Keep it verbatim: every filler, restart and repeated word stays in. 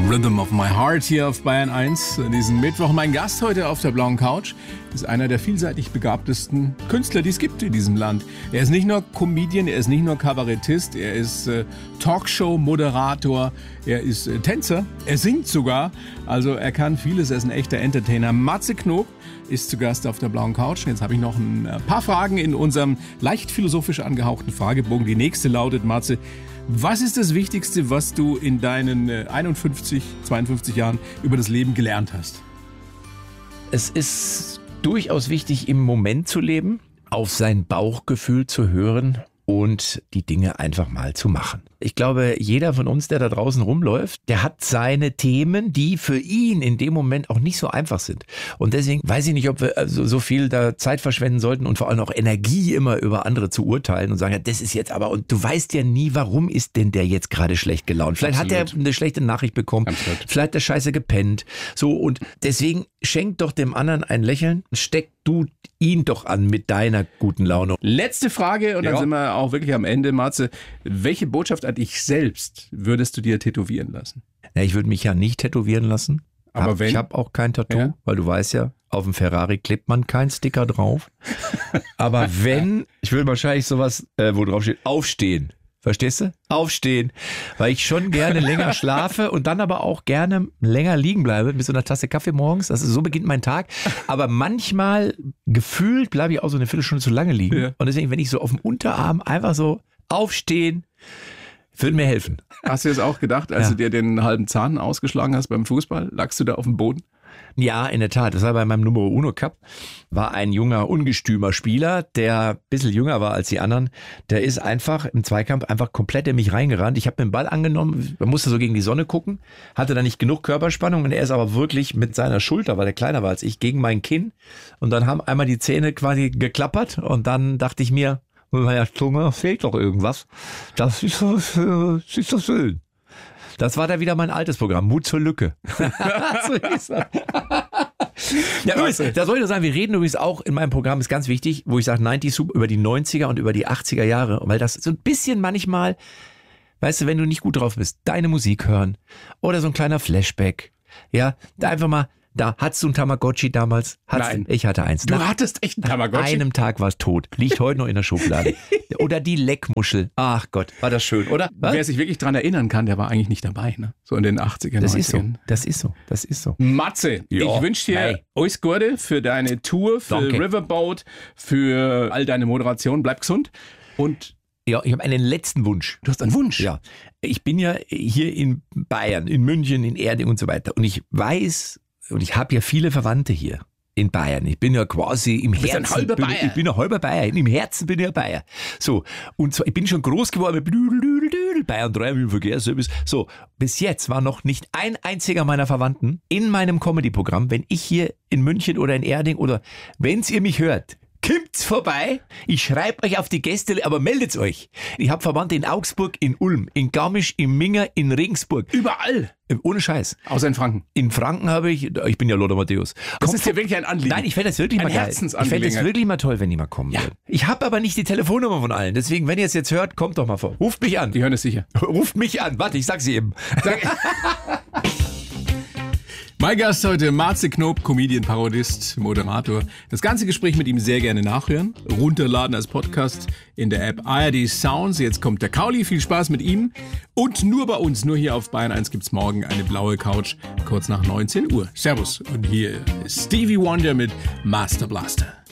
Rhythm of My Heart hier auf Bayern eins. Diesen Mittwoch mein Gast heute auf der blauen Couch ist einer der vielseitig begabtesten Künstler, die es gibt in diesem Land. Er ist nicht nur Comedian, er ist nicht nur Kabarettist, er ist äh, Talkshow-Moderator, er ist äh, Tänzer, er singt sogar. Also er kann vieles, er ist ein echter Entertainer. Matze Knob ist zu Gast auf der blauen Couch. Jetzt habe ich noch ein paar Fragen in unserem leicht philosophisch angehauchten Fragebogen. Die nächste lautet, Matze, was ist das Wichtigste, was du in deinen einundfünfzig, zweiundfünfzig Jahren über das Leben gelernt hast? Es ist durchaus wichtig, im Moment zu leben, auf sein Bauchgefühl zu hören und die Dinge einfach mal zu machen. Ich glaube, jeder von uns, der da draußen rumläuft, der hat seine Themen, die für ihn in dem Moment auch nicht so einfach sind. Und deswegen weiß ich nicht, ob wir so, so viel da Zeit verschwenden sollten und vor allem auch Energie immer über andere zu urteilen und sagen, ja, das ist jetzt aber, und du weißt ja nie, warum ist denn der jetzt gerade schlecht gelaunt? Vielleicht Absolut. Hat er eine schlechte Nachricht bekommen, Absolut. Vielleicht hat er scheiße gepennt. So, und deswegen schenk doch dem anderen ein Lächeln, steck du ihn doch an mit deiner guten Laune. Letzte Frage und dann ja. sind wir auch wirklich am Ende, Matze. Welche Botschaft an dich selbst würdest du dir tätowieren lassen? Ja, ich würde mich ja nicht tätowieren lassen. Aber hab, wenn? Ich habe auch kein Tattoo, ja. weil du weißt ja, auf dem Ferrari klebt man keinen Sticker drauf. Aber wenn, ich will wahrscheinlich sowas, äh, wo drauf steht, aufstehen. Verstehst du? Aufstehen. Weil ich schon gerne länger schlafe und dann aber auch gerne länger liegen bleibe mit so einer Tasse Kaffee morgens. Also so beginnt mein Tag. Aber manchmal gefühlt bleibe ich auch so eine Viertelstunde zu lange liegen. Ja. Und deswegen, wenn ich so auf dem Unterarm einfach so aufstehen, würde mir helfen. Hast du jetzt auch gedacht, als ja. du dir den halben Zahn ausgeschlagen hast beim Fußball, lagst du da auf dem Boden? Ja, in der Tat. Das war bei meinem Numero Uno Cup. War ein junger, ungestümer Spieler, der ein bisschen jünger war als die anderen. Der ist einfach im Zweikampf einfach komplett in mich reingerannt. Ich habe den Ball angenommen, man musste so gegen die Sonne gucken, hatte da nicht genug Körperspannung und er ist aber wirklich mit seiner Schulter, weil er kleiner war als ich, gegen mein Kinn. Und dann haben einmal die Zähne quasi geklappert und dann dachte ich mir, mit meiner Zunge fehlt doch irgendwas. Das ist so, das ist so schön. Das war da wieder mein altes Programm, Mut zur Lücke. So hieß er. Ja, übrigens, da soll ich nur sagen, wir reden übrigens auch in meinem Programm, ist ganz wichtig, wo ich sage neunzig Super, über die neunziger und über die achtziger Jahre, weil das so ein bisschen manchmal, weißt du, wenn du nicht gut drauf bist, deine Musik hören oder so ein kleiner Flashback, ja, da einfach mal, da hattest du ein Tamagotchi damals? Hattest Nein. Du? Ich hatte eins. Du Nach hattest echt ein Tamagotchi? An einem Tag war es tot. Liegt heute noch in der Schublade. Oder die Leckmuschel. Ach Gott, war das schön, oder? Was? Wer sich wirklich dran erinnern kann, der war eigentlich nicht dabei, ne? So in den achtzigern, das neunzigern. Das ist so, das ist so. Matze, ja, ich wünsche dir hey. alles Gute für deine Tour, für Danke. Riverboat, für all deine Moderation. Bleib gesund und ja, ich habe einen letzten Wunsch. Du hast einen Wunsch? Ja. Ich bin ja hier in Bayern, in München, in Erding und so weiter. Und ich weiß, und ich habe ja viele Verwandte hier in Bayern. Ich bin ja quasi im du bist Herzen. Ein halber bin, Bayer. Ich bin ein halber Bayer. Im Herzen bin ich ein Bayer. So. Und zwar, ich bin schon groß geworden mit Bayern drei im Verkehrsservice. So. Bis jetzt war noch nicht ein einziger meiner Verwandten in meinem Comedy-Programm, wenn ich hier in München oder in Erding oder wenn's ihr mich hört, kommt's vorbei, ich schreibe euch auf die Gäste, aber meldet euch. Ich habe Verwandte in Augsburg, in Ulm, in Garmisch, in Minga, in Regensburg. Überall. Ohne Scheiß. Außer in Franken. In Franken habe ich, ich bin ja Lothar Matthäus. Das ist dir wirklich ein Anliegen. Nein, ich fände das wirklich ein mal geil. Ich fände das wirklich mal toll, wenn die mal kommen ja. würden. Ich habe aber nicht die Telefonnummer von allen. Deswegen, wenn ihr es jetzt hört, kommt doch mal vor. Ruft mich an. Die hören es sicher. Ruft mich an. Warte, ich sag sie eben. Mein Gast heute, Matze Knob, Comedian, Parodist, Moderator. Das ganze Gespräch mit ihm sehr gerne nachhören. Runterladen als Podcast in der App A R D Sounds. Jetzt kommt der Kauli. Viel Spaß mit ihm. Und nur bei uns, nur hier auf Bayern eins gibt's morgen eine blaue Couch, kurz nach neunzehn Uhr. Servus. Und hier ist Stevie Wonder mit Master Blaster.